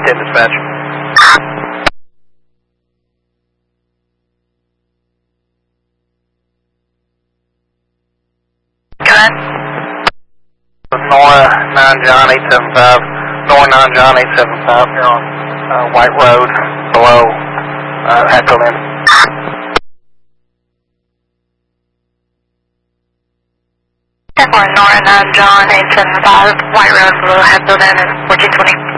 10 dispatch. Cut. Nora 9 John 875. Nora 9 John 875. Here on White Road below Hatfield Inn. Nora 9 John 875. White Road below Hatfield Inn at 1420.